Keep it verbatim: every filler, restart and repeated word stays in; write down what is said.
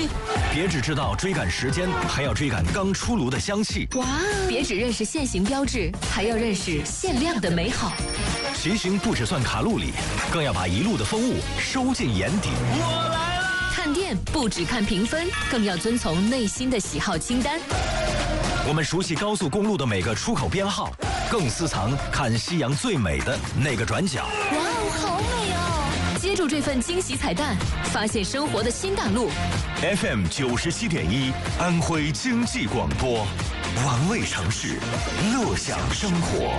别只知道追赶时间，还要追赶刚出炉的香气。 哇！别只认识限行标志，还要认识限量的美好。 骑行不只算卡路里，更要把一路的风物收进眼底。 我来了！ 看店不只看评分，更要遵从内心的喜好清单。 我们熟悉高速公路的每个出口编号，更私藏看夕阳最美的那个转角。 哇哦，好美哦！接住这份惊喜彩蛋，发现生活的新大陆。 F M 九十七点一，安徽经济广播，玩味城市，乐享生活。